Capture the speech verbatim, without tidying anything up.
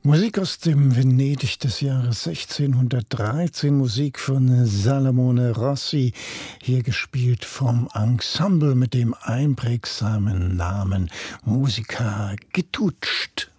Musik aus dem Venedig des Jahres sechzehnhundertdreizehn, Musik von Salomone Rossi, hier gespielt vom Ensemble mit dem einprägsamen Namen Musica Getutscht.